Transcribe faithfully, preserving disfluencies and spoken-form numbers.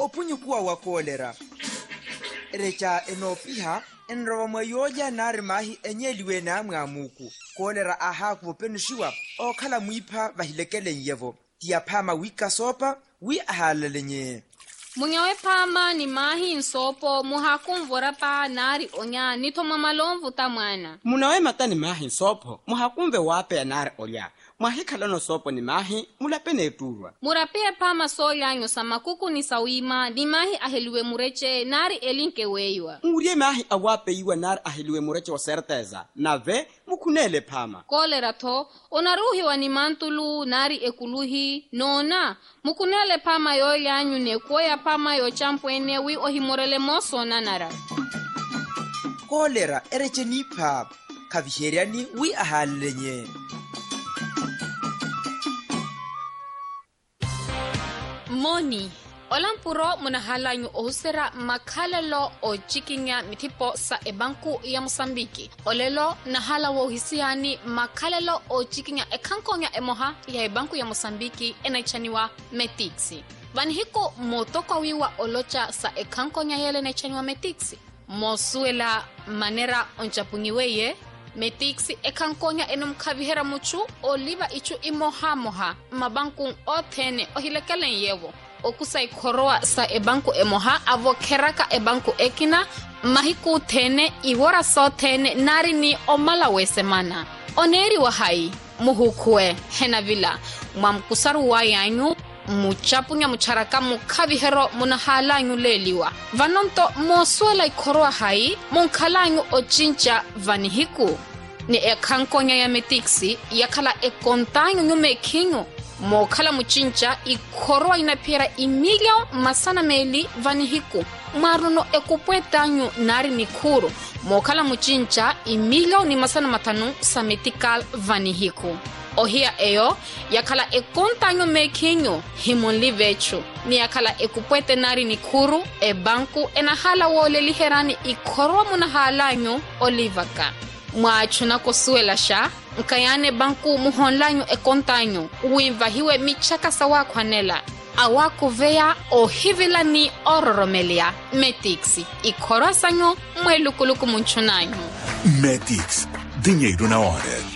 opunyukuwa wa kolera recha enopiha enroba mwayoja nari mahi enyeliwe na mwamuku kolera aha kupenishiwa okhala muipha bahilekele yevo tia phama wika sopa wi ahalalenye munyawe phama ni mahi nsopo muhakumvora pa nari onya nithoma malomvu ta mwana munawe mata ni mahi nsopo muhakumve wape nari olya mwahikhalano sopo ni mahi mulapene eturwa murapie phama solyanyo samakuku ni sawima ni mahi aheliwe mureche nari elinke weiwa nguriye mahi awape iwa nari aheliwe mureche wa serteza nave mukunele phama kolera tho onaruhi wa ni mantulu nari ekuluhi nona mukunele phama yolyanyu nekoya phama yo champwene wi ohimorele moso nanara kolera ereche nipha kaviheriani wi ahalalenye moni olampuro munahalanyu ohusera makhalelo o chikinya mithipo sa ebanku ya Mosambiki olelo nahala wo hisiani makhalelo o chikinya ekhankonya emoha ya ebanku ya Mosambiki enaichaniwa Metixi vanhiko motoko wiwa olocha sa ekhankonya yele enaichaniwa Metixi mosuela manera onchapungiweye Metixi ekhankonya enumkhavihera muchu oliva ichu imoha moha mabanku othene ohilekelen yevo okusa ikhoroa sa ebanku emoha avokheraka ebanku ekina mahiku thene iwora so thene nari ni omala wesemana oneri wa hai muhukwe henavila mwamkusaru wa yanyu muchapunya mucharaka mukhavihero munahalanyu leliwa vanonto mosuela ikhoroa hai munkhalanyu ochincha vanihiku ni ekhankonya ya Metixi yakhala ekontanyo nyumekhinyo mokhala muchincha ikhoroa inaphera imilyo masana meli vanihiku maruno ekupwetanyo nari nikhuru mokhala muchincha imilyo ni masana matanu sa medical vanihiku ohia eyo yakhala ekontanyo mekhinyo himonlivechu ni yakhala ekupwete nari nikhuru ebanku enahala woleliherani ikhoroa munahalanyo olivaka mwachuna kosuela sha nkayane banku muhonlanyo ekontanyo uimvahiwe michaka sawa khwanela awakuveya ohivila ni ororomelia Metixi ikhorosanyo mwelukuluku munchunanyo Metix, dinheiro na hora.